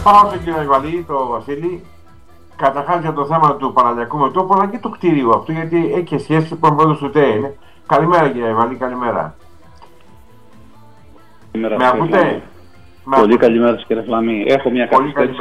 Πάω στον κύριο Ιβαλή, τον Βασίλη. Καταρχάς για το θέμα του Παναλιακού Μετώπου αλλά και του κτίριου αυτού, γιατί έχει και σχέση που πρόεδρος του ΤΕ είναι. Καλημέρα κύριε Ιβαλή, καλημέρα. Καλημέρα, Με ακούτε? Πολύ καλημέρα κύριε Φλαμή. Έχω μια καθυστέρηση.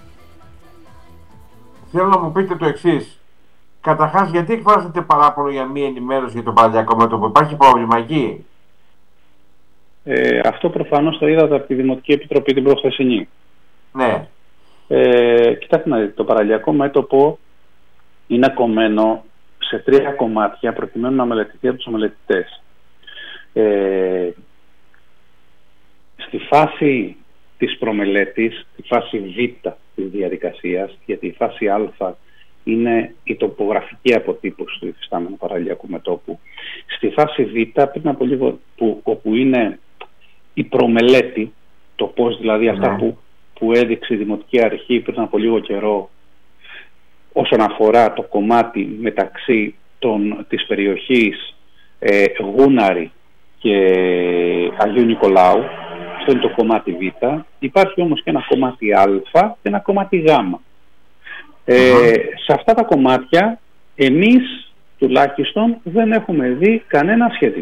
Θέλω να μου πείτε το εξής. Καταρχάς, γιατί εκφράσατε παράπονο για μία ενημέρωση για το Παναλιακό Μέτωπο? Υπάρχει πρόβλημα εκεί? Αυτό προφανώς το είδατε από τη Δημοτική Επιτροπή την προχθεσινή. Ναι. Κοιτάξτε να δείτε, το Παναλιακό Μέτωπο είναι κομμένο σε 3 κομμάτια προκειμένου να μελετηθεί από τους μελετητές. Στη φάση της προμελέτης, στη φάση Β της διαδικασίας, γιατί η φάση Α είναι η τοπογραφική αποτύπωση του υφιστάμενου Παναλιακού Μετώπου. Στη φάση Β, πριν από λίγο, όπου είναι η προμελέτη, το πώς δηλαδή αυτά που έδειξε η Δημοτική Αρχή πριν από λίγο καιρό όσον αφορά το κομμάτι μεταξύ της περιοχής Γούναρη και Αγίου Νικολάου. Αυτό είναι το κομμάτι Β. Υπάρχει όμως και ένα κομμάτι Α και ένα κομμάτι Γ. Σε αυτά τα κομμάτια εμείς τουλάχιστον δεν έχουμε δει κανένα σχέδιο.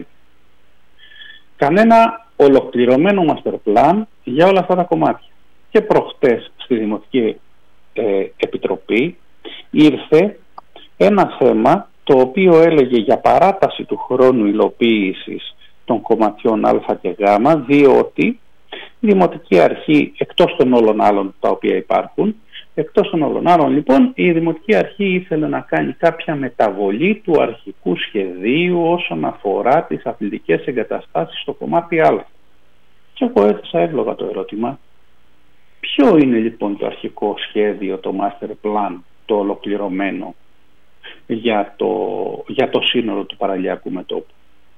Κανένα ολοκληρωμένο master plan για όλα αυτά τα κομμάτια. Και προχτές στη Δημοτική Επιτροπή ήρθε ένα θέμα το οποίο έλεγε για παράταση του χρόνου υλοποίησης των κομματιών Α και Γ, διότι η Δημοτική Αρχή, εκτός των όλων άλλων τα οποία υπάρχουν, εκτός των όλων άλλων λοιπόν, η Δημοτική Αρχή ήθελε να κάνει κάποια μεταβολή του αρχικού σχεδίου όσον αφορά τις αθλητικές εγκαταστάσεις στο κομμάτι Α. Και εγώ έθεσα εύλογα το ερώτημα, ποιο είναι λοιπόν το αρχικό σχέδιο, το master plan, το ολοκληρωμένο για το σύνολο του Παναλιακού Μετώπου?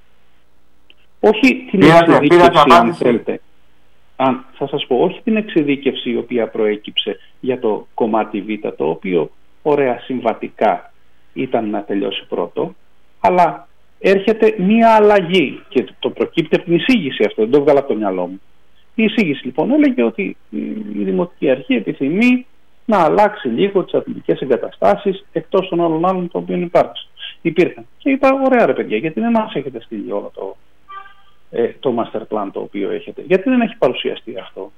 Όχι την εξειδίκευση, αν θέλετε. Θα σας πω, όχι την εξειδίκευση η οποία προέκυψε για το κομμάτι Β, το οποίο ωραία συμβατικά ήταν να τελειώσει πρώτο, αλλά έρχεται μία αλλαγή και το προκύπτει από την εισήγηση αυτό, δεν το βγάλα από το μυαλό μου. Η εισήγηση λοιπόν έλεγε ότι η Δημοτική Αρχή επιθυμεί να αλλάξει λίγο τις αθλητικές εγκαταστάσεις εκτός των άλλων των οποίων υπήρχαν. Και είπα, ωραία ρε παιδιά, γιατί δεν μας έχετε στείλει όλο το master plan το οποίο έχετε? Γιατί δεν έχει παρουσιαστεί αυτό?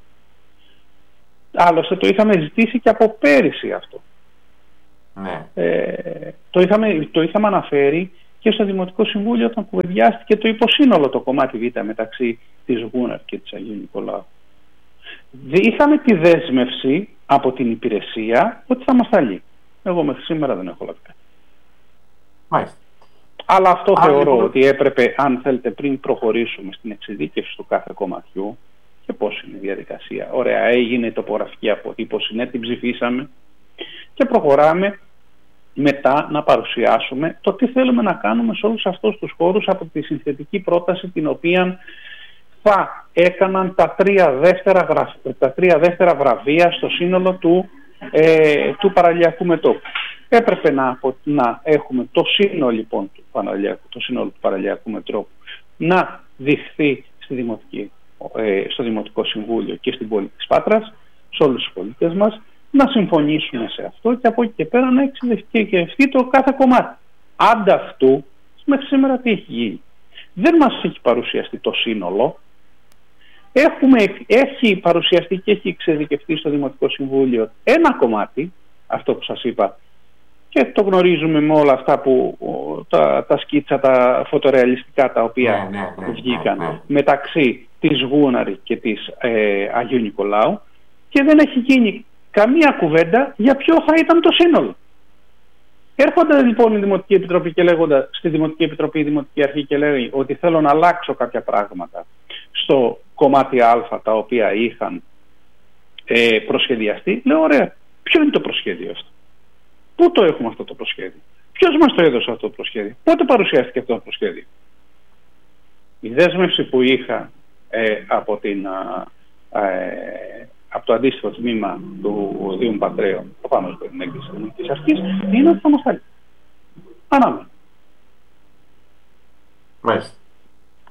Άλλωστε το είχαμε ζητήσει και από πέρυσι αυτό. Ναι. Το είχαμε αναφέρει και στο Δημοτικό Συμβούλιο όταν κουβεντιάστηκε το υποσύνολο το κομμάτι Β μεταξύ της Γούναρ και της Αγίου Νικολάου. Είχαμε τη δέσμευση από την υπηρεσία ότι θα μας τα λύει. Εγώ μέχρι σήμερα δεν έχω λάβει κάτι. Μάλιστα. Αλλά αυτό θεωρώ ότι έπρεπε, αν θέλετε, πριν προχωρήσουμε στην εξειδίκευση του κάθε κομματιού, και πώς είναι η διαδικασία. Ωραία, έγινε η τοπογραφική αποτύπωση, ναι, την ψηφίσαμε και προχωράμε μετά να παρουσιάσουμε το τι θέλουμε να κάνουμε σε όλους αυτούς τους χώρους από τη συνθετική πρόταση την οποία θα έκαναν τα τρία δεύτερα βραβεία στο σύνολο του Παναλιακού Μετώπου. Έπρεπε να έχουμε το σύνολο λοιπόν του Παναλιακού Μετώπου να διχθεί στο Δημοτικό Συμβούλιο και στην πόλη της Πάτρας, σε όλους τους πολίτες μας, να συμφωνήσουμε σε αυτό και από εκεί και πέρα να εξειδικευτεί το κάθε κομμάτι. Ανταυτού, μέχρι σήμερα τι έχει γίνει? Δεν μας έχει παρουσιαστεί το σύνολο. Έχει παρουσιαστεί και έχει εξειδικευτεί στο Δημοτικό Συμβούλιο ένα κομμάτι, αυτό που σας είπα, και το γνωρίζουμε με όλα αυτά που τα σκίτσα, τα φωτορεαλιστικά τα οποία βγήκαν μεταξύ της Γούναρη και της Αγίου Νικολάου, και δεν έχει γίνει καμία κουβέντα για ποιο θα ήταν το σύνολο. Έρχονται λοιπόν η Δημοτική Επιτροπή και λέγοντα στη Δημοτική Επιτροπή η Δημοτική Αρχή και λέει ότι θέλω να αλλάξω κάποια πράγματα στο κομμάτι Α τα οποία είχαν προσχεδιαστεί. Λέω ωραία, ποιο είναι το προσχέδιο αυτό? Πού το έχουμε αυτό το προσχέδιο? Ποιος μας το έδωσε αυτό το προσχέδιο? Πότε παρουσιάστηκε αυτό το προσχέδιο? Η δέσμευση που είχα από το αντίστοιχο τμήμα του Δήμου Πατρέων πάνω στην έγκριση της Δημοτικής Αρχής είναι ότι θα μας τα. Ανάμενα. Μάλιστα.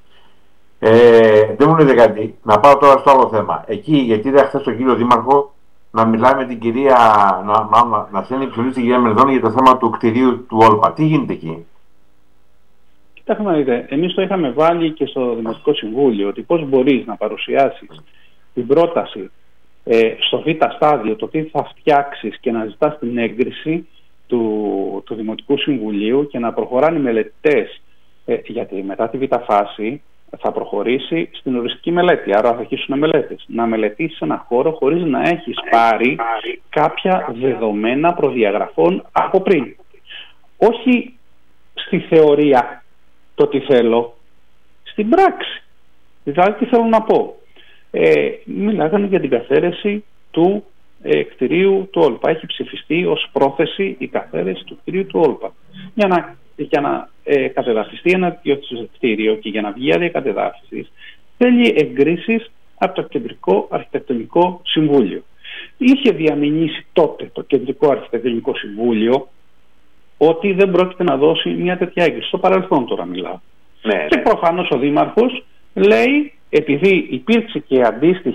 Δεν μου λέτε κάτι. Να πάω τώρα στο άλλο θέμα. Εκεί, γιατί είδα χθες τον κύριο Δήμαρχο να μιλάει με την κυρία, να στέλνει επιστολή στην κυρία Μενδώνη για το θέμα του κτηρίου του Όλπα. Τι γίνεται εκεί? Κοιτάξτε να δείτε, εμείς το είχαμε βάλει και στο Δημοτικό Συμβούλιο, ότι πώς μπορείς να παρουσιάσεις την πρόταση στο β' στάδιο, το τι θα φτιάξεις, και να ζητάς την έγκριση του Δημοτικού Συμβουλίου και να προχωράνε οι μελετητές, γιατί μετά τη β' φάση θα προχωρήσει στην οριστική μελέτη, άρα θα αρχίσουν μελέτες. Να μελετήσεις ένα χώρο χωρίς να έχεις πάρει κάποια δεδομένα προδιαγραφών από πριν. Όχι στη θεωρία το τι θέλω, στην πράξη. Δηλαδή τι θέλω να πω. Μιλάγανε για την καθαίρεση του κτηρίου του Όλπα. Έχει ψηφιστεί ως πρόθεση η καθαίρεση του κτηρίου του Όλπα. Για να κατεδαφιστεί ένα κτίριο και για να βγει άδεια κατεδάφισης, θέλει εγκρίσεις από το Κεντρικό Αρχιτεκτονικό Συμβούλιο. Είχε διαμηνήσει τότε το Κεντρικό Αρχιτεκτονικό Συμβούλιο ότι δεν πρόκειται να δώσει μια τέτοια έγκριση. Στο παρελθόν τώρα μιλάω. Ναι. Και προφανώς ο Δήμαρχος λέει, επειδή υπήρξε και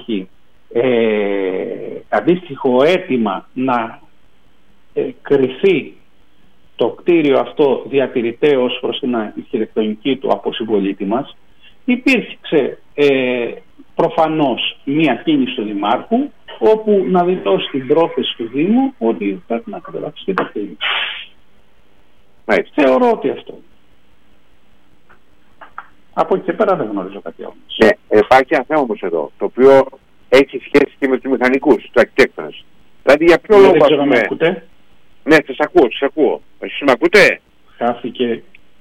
αντίστοιχο αίτημα να κριθεί το κτίριο αυτό διατηρητέως προς την αρχιτεκτονική του από συμπολίτη μας, υπήρξε προφανώς μία κίνηση του Δημάρχου, όπου να δηλώσει την πρόθεση του Δήμου ότι πρέπει να καταδαφιστεί το κτίριο. Θεωρώ ότι αυτό. Από εκεί και πέρα δεν γνωρίζω κάτι άλλο. Ναι, υπάρχει ένα θέμα όμως εδώ, το οποίο έχει σχέση και με τους μηχανικούς, τους αρχιτέκτονες. Δηλαδή για ποιο λόγο... Δεν ξέρω να με ακούτε. Ναι, σας ακούω. Εσείς με ακούτε? Χάθηκε.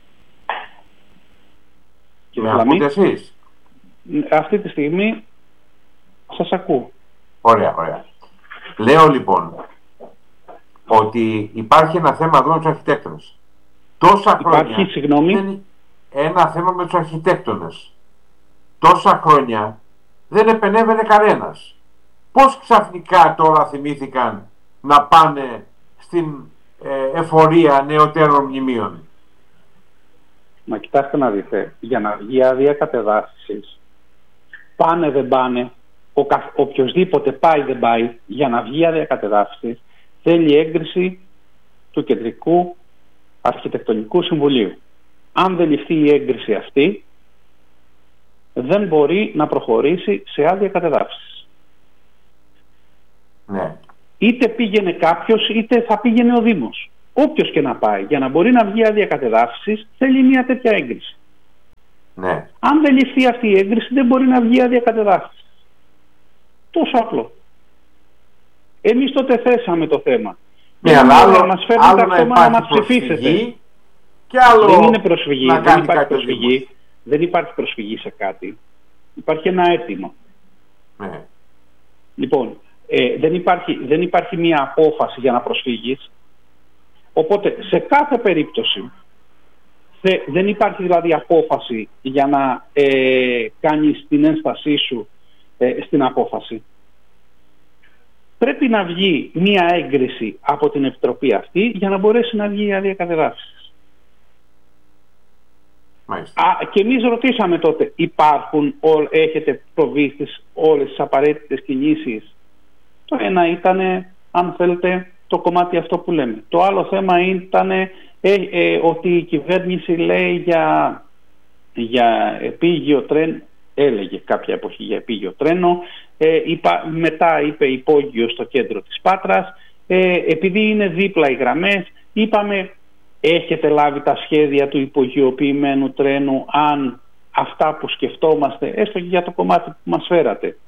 Με ακούτε εσείς? Αυτή τη στιγμή σας ακούω. Ωραία. Λέω λοιπόν ότι υπάρχει ένα θέμα εδώ με τους αρχιτέκτονες. Τόσα χρόνια... Συγγνώμη. Ένα θέμα με τους αρχιτέκτονες. Τόσα χρόνια δεν επενέβαινε κανένας. Πώς ξαφνικά τώρα θυμήθηκαν να πάνε στην εφορία νεωτέρων μνημείων? Μα κοιτάξτε να δείτε, για να βγει άδεια κατεδάφισης, πάνε δεν πάνε, οποιοσδήποτε πάει δεν πάει, για να βγει άδεια κατεδάφισης θέλει έγκριση του Κεντρικού Αρχιτεκτονικού Συμβουλίου. Αν δεν ληφθεί η έγκριση αυτή, δεν μπορεί να προχωρήσει σε άδεια κατεδάφισης. Ναι. Είτε πήγαινε κάποιος, είτε θα πήγαινε ο Δήμος. Όποιος και να πάει, για να μπορεί να βγει άδεια κατεδάφισης, θέλει μια τέτοια έγκριση. Ναι. Αν δεν ληφθεί αυτή η έγκριση, δεν μπορεί να βγει άδεια κατεδάφισης. Τόσο απλό. Εμείς τότε θέσαμε το θέμα. Ναι, αλλά άλλο, μας φέρνει ακόμα να μας ψηφίσετε. Και άλλο δεν είναι προσφυγή. Δεν υπάρχει προσφυγή σε κάτι. Υπάρχει ένα αίτημα. Ναι. Λοιπόν, δεν υπάρχει μία απόφαση για να προσφύγεις. Οπότε σε κάθε περίπτωση δεν υπάρχει δηλαδή απόφαση για να κάνεις την ένστασή σου στην απόφαση. Πρέπει να βγει μία έγκριση από την Επιτροπή αυτή για να μπορέσει να βγει η άδεια κατεδάφισης. Και εμείς ρωτήσαμε τότε, έχετε προβεί στις όλες τις απαραίτητες κινήσεις? Το ένα ήταν, αν θέλετε, το κομμάτι αυτό που λέμε. Το άλλο θέμα ήταν ότι η κυβέρνηση λέει για επίγειο τρένο, έλεγε κάποια εποχή για επίγειο τρένο, μετά είπε υπόγειο στο κέντρο της Πάτρας, επειδή είναι δίπλα οι γραμμές, είπαμε έχετε λάβει τα σχέδια του υπογειοποιημένου τρένου, αν αυτά που σκεφτόμαστε, έστω και για το κομμάτι που μας φέρατε.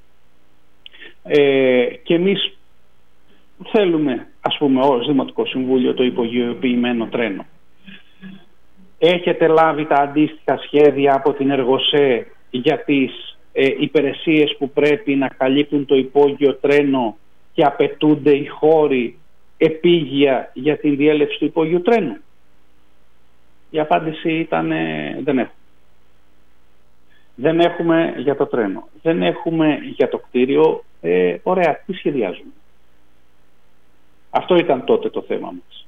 Και εμείς θέλουμε, ας πούμε, ως Δημοτικό Συμβούλιο το υπογειοποιημένο τρένο. Έχετε λάβει τα αντίστοιχα σχέδια από την Εργοσέ για τις υπηρεσίες που πρέπει να καλύπτουν το υπόγειο τρένο και απαιτούνται οι χώροι επίγεια για την διέλευση του υπόγειου τρένου? Η απάντηση ήταν δεν έχουμε. Δεν έχουμε για το τρένο. Δεν έχουμε για το κτίριο. Ωραία, τι σχεδιάζουμε? Αυτό ήταν τότε το θέμα μας.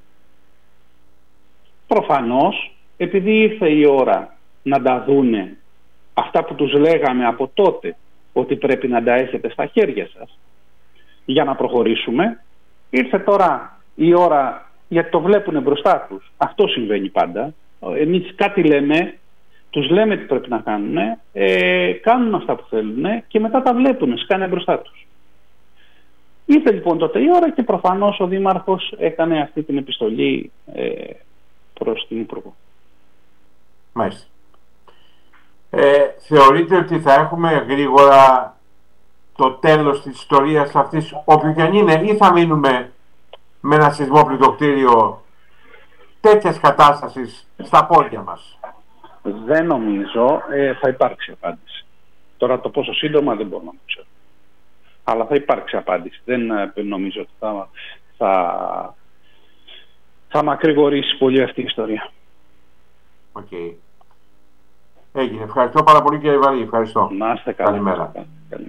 Προφανώς, επειδή ήρθε η ώρα να τα δούνε αυτά που τους λέγαμε από τότε ότι πρέπει να τα έχετε στα χέρια σας, για να προχωρήσουμε. Ήρθε τώρα η ώρα, γιατί το βλέπουν μπροστά τους. Αυτό συμβαίνει πάντα. Εμείς κάτι λέμε, τους λέμε τι πρέπει να κάνουν, κάνουν αυτά που θέλουν και μετά τα βλέπουν, σκάνε μπροστά τους. Ήρθε λοιπόν τότε η ώρα και προφανώς ο Δήμαρχος έκανε αυτή την επιστολή προς την Υπουργό. Μάλιστα. Θεωρείτε ότι θα έχουμε γρήγορα το τέλος της ιστορίας αυτής, όποιο και αν είναι, ή θα μείνουμε με ένα σεισμόπληκτο κτίριο τέτοιας κατάστασης στα πόδια μας? Δεν νομίζω, θα υπάρξει απάντηση. Τώρα το πόσο σύντομα δεν μπορώ να το ξέρω. Αλλά θα υπάρξει απάντηση. Δεν νομίζω ότι θα μακρηγορήσει πολύ αυτή η ιστορία. Οκ. Έγινε. Ευχαριστώ πάρα πολύ, κύριε Βαρύ. Ευχαριστώ. Να είστε καλά. Καλημέρα.